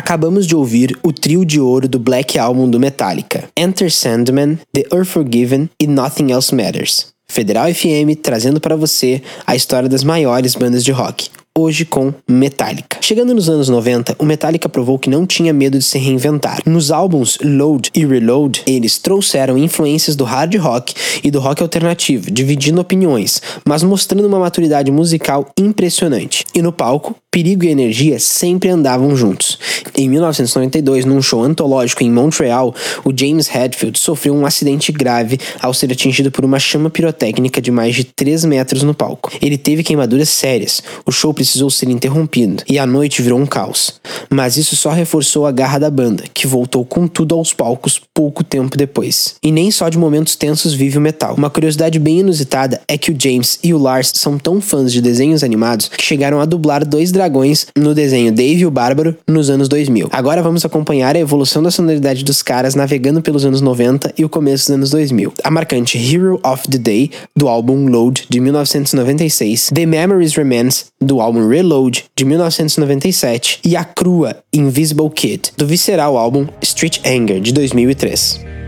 Acabamos de ouvir o trio de ouro do Black Album do Metallica: Enter Sandman, The Unforgiven e Nothing Else Matters. Federal FM trazendo para você a história das maiores bandas de rock. Hoje com Metallica. Chegando nos anos 90, o Metallica provou que não tinha medo de se reinventar. Nos álbuns Load e Reload, eles trouxeram influências do hard rock e do rock alternativo, dividindo opiniões, mas mostrando uma maturidade musical impressionante. E no palco, perigo e energia sempre andavam juntos. Em 1992, num show antológico em Montreal, o James Hetfield sofreu um acidente grave ao ser atingido por uma chama pirotécnica de mais de 3 metros no palco. Ele teve queimaduras sérias, o show precisou ser interrompido, e a noite virou um caos. Mas isso só reforçou a garra da banda, que voltou com tudo aos palcos pouco tempo depois. E nem só de momentos tensos vive o metal. Uma curiosidade bem inusitada é que o James e o Lars são tão fãs de desenhos animados que chegaram a dublar 2 dragões no desenho Dave o Bárbaro nos anos 2000. Agora vamos acompanhar a evolução da sonoridade dos caras navegando pelos anos 90 e o começo dos anos 2000. A marcante Hero of the Day, do álbum Load, de 1996, The Memories Remains, do álbum Reload, de 1997, e a crua Invisible Kid, do visceral álbum Street Anger, de 2003.